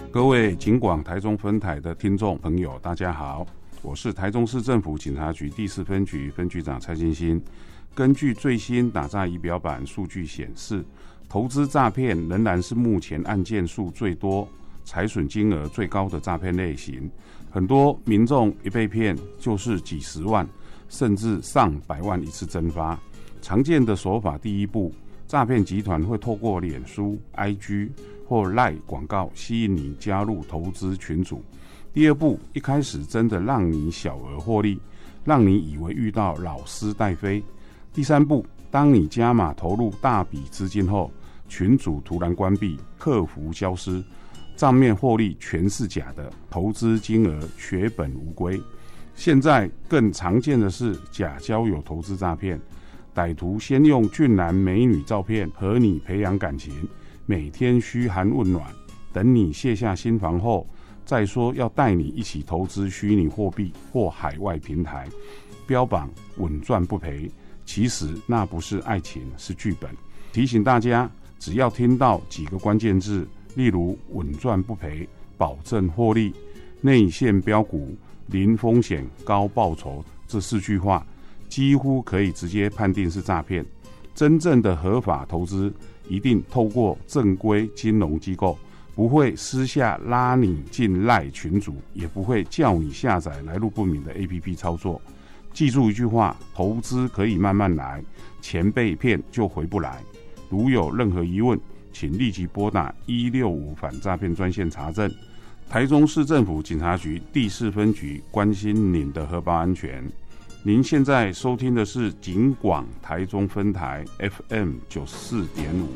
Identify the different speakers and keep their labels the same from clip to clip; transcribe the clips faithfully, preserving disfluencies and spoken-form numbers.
Speaker 1: 各位警广台中分台的听众朋友，大家好，我是台中市政府警察局第四分局分局长蔡金星。根据最新打诈仪表板数据显示，投资诈骗仍然是目前案件数最多、财损金额最高的诈骗类型。很多民众一被骗就是几十万，甚至上百万一次蒸发。常见的手法，第一步，诈骗集团会透过脸书、I G 或 LINE 广告吸引你加入投资群组。第二步，一开始真的让你小额获利，让你以为遇到老师带飞。第三步，当你加码投入大笔资金后，群组突然关闭，客服消失，账面获利全是假的，投资金额血本无归。现在更常见的是假交友投资诈骗，歹徒先用俊男美女照片和你培养感情，每天嘘寒问暖，等你卸下心防后，再说要带你一起投资虚拟货币或海外平台，标榜稳赚不赔，其实那不是爱情，是剧本。提醒大家，只要听到几个关键字，例如稳赚不赔、保证获利、内线标股、零风险高报酬这四句话，几乎可以直接判定是诈骗。真正的合法投资一定透过正规金融机构，不会私下拉你进赖群组，也不会叫你下载来路不明的 A P P 操作。记住一句话，投资可以慢慢来，钱被骗就回不来。如有任何疑问，请立即拨打一六五反诈骗专线查证。台中市政府警察局第四分局关心您的荷包安全。您现在收听的是警广台中分台 F M 九十四点五。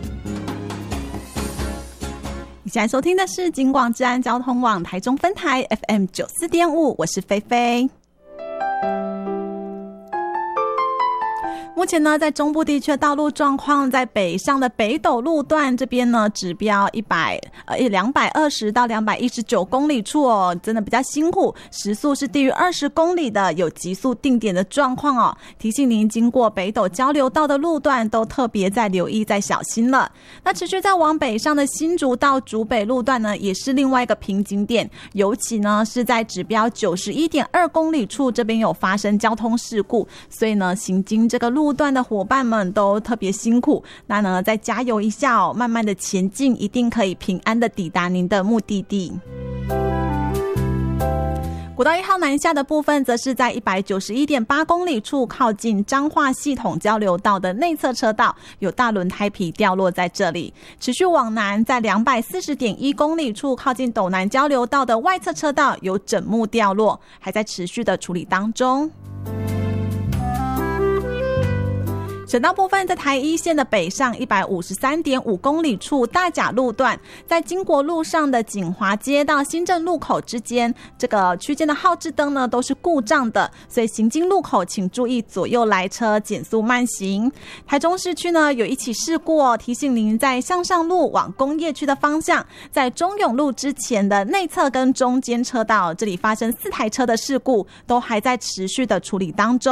Speaker 2: 你现在收听的是警广治安交通网台中分台 F M 九十四点五，我是菲菲。目前呢，在中部地区的道路状况，在北上的北斗路段这边呢，指标一百呃两百二十到两百一十九公里处哦，真的比较辛苦，时速是低于二十公里的，有急速定点的状况哦。提醒您经过北斗交流道的路段，都特别在留意、在小心了。那持续在往北上的新竹到竹北路段呢，也是另外一个瓶颈点，尤其呢是在指标九十一点二公里处，这边有发生交通事故，所以呢，行经这个路。路段的伙伴们都特别辛苦，那呢再加油一下哦，慢慢的前进，一定可以平安的抵达您的目的地。国道一号南下的部分，则是在一百九十一点八公里处，靠近彰化系统交流道的内侧车道，有大轮胎皮掉落在这里。持续往南，在两百四十点一公里处，靠近斗南交流道的外侧车道有整木掉落，还在持续的处理当中。省道部分，在台一线的北上一百五十三点五公里处大甲路段，在经国路上的锦华街到新镇路口之间，这个区间的号志灯呢都是故障的，所以行经路口请注意左右来车，减速慢行。台中市区呢有一起事故哦，提醒您在向上路往工业区的方向，在中永路之前的内侧跟中间车道，这里发生四台车的事故，都还在持续的处理当中。